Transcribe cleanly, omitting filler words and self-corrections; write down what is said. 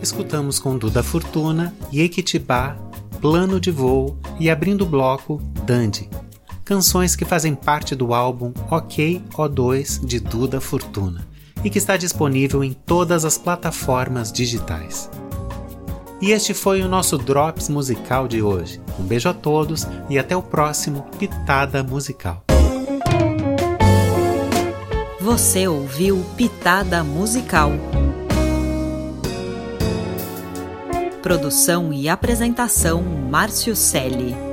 escutamos com Duda Fortuna, Jequitibá, Plano de Voo e abrindo o bloco, Dandy. Canções que fazem parte do álbum OK O2 de Duda Fortuna e que está disponível em todas as plataformas digitais. E este foi o nosso Drops musical de hoje. Um beijo a todos e até o próximo Pitada Musical. Você ouviu Pitada Musical. Produção e apresentação Márcio Celli.